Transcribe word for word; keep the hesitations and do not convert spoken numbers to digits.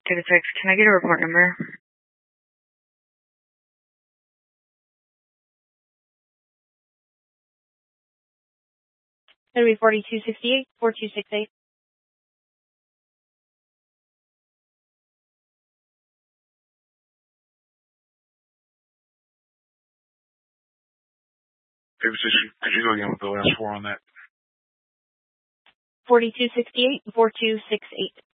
Get a text. Can I get a report number? It'll be forty-two sixty-eight, four two six eight. Could you go again with the last four on that? forty-two sixty-eight, four two six eight.